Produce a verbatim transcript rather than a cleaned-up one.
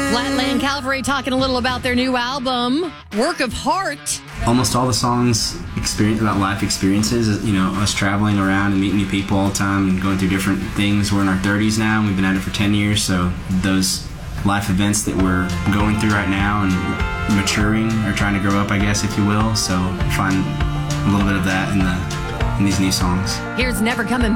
Flatland Calvary talking a little about their new album, Work of Heart. Almost all the songs experience about life experiences, you know, us traveling around and meeting new people all the time and going through different things. We're in our thirties now, and we've been at it for ten years, so those life events that we're going through right now and maturing or trying to grow up, I guess, if you will. So find a little bit of that in the in these new songs. Here's Never Coming